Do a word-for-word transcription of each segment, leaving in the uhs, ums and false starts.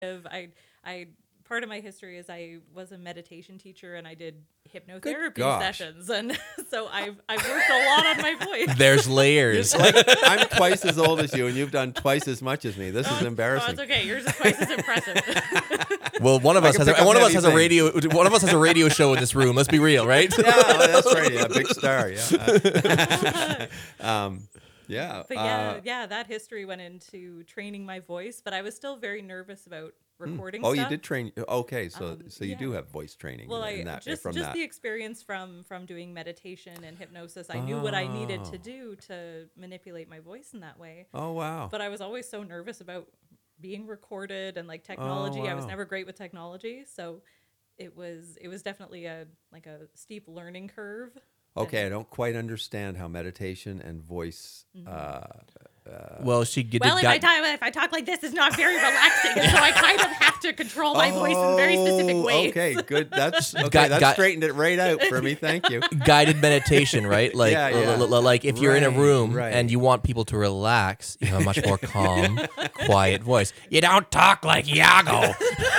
I I part of my history is I was a meditation teacher and I did Good hypnotherapy gosh. sessions, and so I've I've worked a lot on my voice. There's layers. Like, I'm twice as old as you, and you've done twice as much as me. This Oh, is it's- embarrassing. Oh, it's okay. Yours is twice as impressive. Well, one of I us can has pick a, up one of us heavy has a things. radio one of us has a radio show in this room. Let's be real, right? Yeah, that's right. Yeah, big star. Yeah. um, yeah. But yeah, uh, yeah, that history went into training my voice, but I was still very nervous about recording oh, stuff. you did train. Okay, so Um, so you yeah. do have voice training. Well, in I that, just from just that. the experience from from doing meditation and hypnosis. I knew what I needed to Oh. do to manipulate my voice in that way. Oh wow. But I was always so nervous about being recorded and like technology. I was wow. never great with technology, so it was it was definitely a like a steep learning curve. Okay, I don't quite understand how meditation and voice. Uh, Well, she did. Well, if I got- talk if I talk like this, it's not very relaxing, and so I kind of have to control my voice in very specific Oh, ways. Okay, good. That's okay. Got- that got- straightened it right out for me. Thank you. guided meditation, right? Like, Yeah, yeah. l- l- like if you're in a Right, room right. and you want people to relax, you have a much more calm, quiet voice. You don't talk like Iago.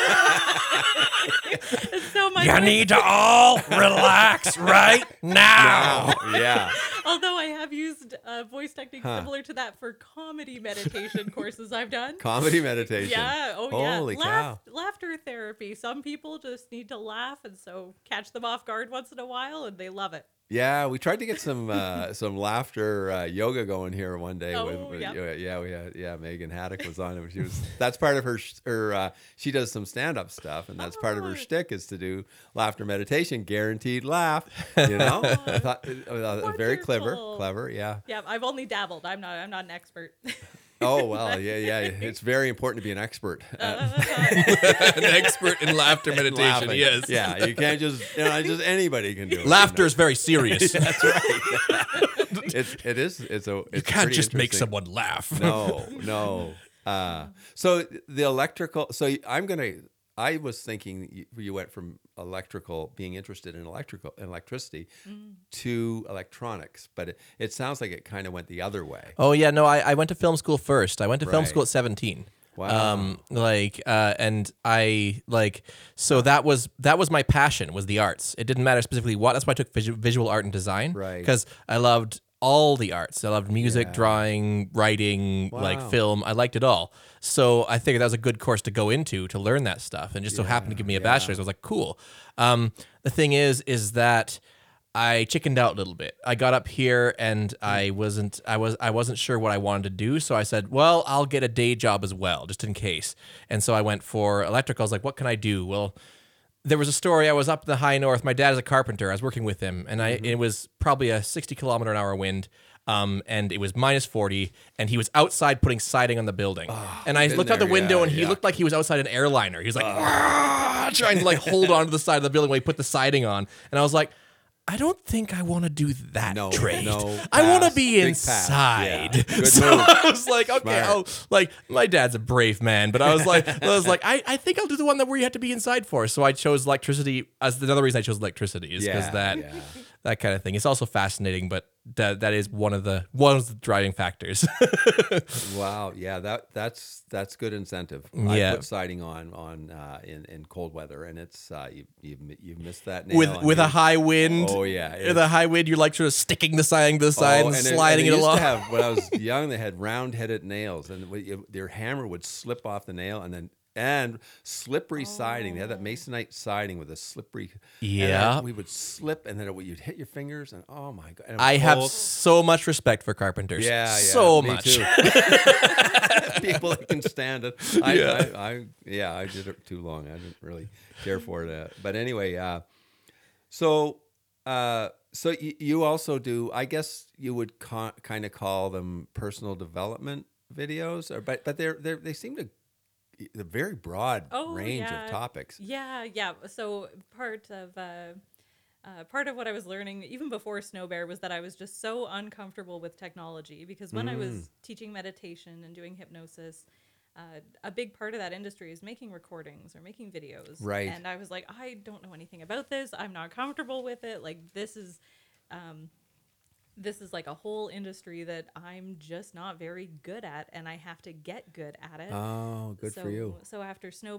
So my You voice- need to all relax right now. Wow. Yeah. although I have used uh, voice techniques Huh. similar to that for comedy meditation courses I've done. Comedy meditation. Yeah. Oh, yeah. Holy Laugh, laughter therapy. Some people just need to laugh, and so catch them off guard once in a while, and they love it. Yeah, we tried to get some uh, some laughter uh, yoga going here one day. Oh, with, with, yeah. uh, yeah, we had yeah. Megan Haddock was on it. She was that's part of her sh- her. Uh, she does some stand up stuff, and that's part of her Oh. shtick is to do laughter meditation, guaranteed laugh. You know, I thought uh, very clever, Wonderful. clever. Yeah. Yeah, I've only dabbled. I'm not. I'm not an expert. Oh well, yeah, yeah. It's very important to be an expert. at An expert in laughter meditation, laughing. yes. Yeah, you can't just you know just anybody can do it. Laughter is very serious. That's right. It's it is it's a it's You can't pretty just make interesting. someone laugh. No, no. Uh, so the electrical. So I'm gonna. I was thinking you, you went from electrical, being interested in electrical electricity, to electronics, but it, it sounds like it kind of went the other way. Oh yeah, no, I, I went to film school first. I went to film Right. school at seventeen. Wow. Um, like, uh, and I like, so that was that was my passion, was the arts. It didn't matter specifically what. That's why I took visu- visual art and design, Right. Because I loved all the arts. I loved music, Yeah. drawing, writing, like Wow. film. I liked it all. So I figured that was a good course to go into to learn that stuff. And just so happened to give me a yeah. bachelor's. I was like, cool. Um, the thing is, is that I chickened out a little bit. I got up here and I wasn't I was I wasn't sure what I wanted to do, so I said, "Well, I'll get a day job as well, just in case." And so I went for electrical. I was like, "What can I do?" Well, there was a story. I was up in the high north. My dad is a carpenter. I was working with him, and I it was probably a sixty kilometer an hour wind. Um, and it was minus forty, and he was outside putting siding on the building. and I been looked out the there, window, yeah, and he yeah. looked like he was outside an airliner. He was like, "Wah," trying to like hold on to the side of the building while he put the siding on. And I was like, I don't think I want to do that No, trade. no, I want to pass. be Big pass. Yeah. inside. Good So move. I was like, okay, Smart. oh, like my dad's a brave man, but I was like, I was like, I, I think I'll do the one that where you have to be inside for. So I chose electricity as another reason I chose electricity is because Yeah, that yeah. that kind of thing. It's also fascinating, but that that is one of the one of the driving factors. Wow, yeah, that that's that's good incentive. Yeah. I put siding on on uh, in in cold weather, and it's uh, you you've you've missed that nail. with and with you- a high wind. Oh, yeah, With a high wind, you're like sort of sticking the siding to the side Oh, and, it- sliding and it they along. Used to have, when I was young, they had round-headed nails, and what you- their hammer would slip off the nail, and then and slippery siding. They had that masonite siding with a slippery. and Yeah. then we would slip, and then it, would- you'd hit your fingers, and oh my god! and it was I have cold. so much respect for carpenters. Yeah, yeah, so me much. too. People that can stand it. I, Yeah. I, I, yeah, I did it too long. I didn't really care for it. Uh, but anyway, uh, so, uh, so y- you also do. I guess you would con- kind of call them personal development videos, or but but they're they they seem to a very broad Oh, range yeah. of topics. Yeah, yeah. So part of uh, uh, part of what I was learning even before Snow Bear was that I was just so uncomfortable with technology because when I Mm. was teaching meditation and doing hypnosis, uh, a big part of that industry is making recordings or making videos. Right. And I was like, I don't know anything about this. I'm not comfortable with it. Like this is. Um, this is like a whole industry that I'm just not very good at, and I have to get good at it. Oh, good so, for you. So after Snow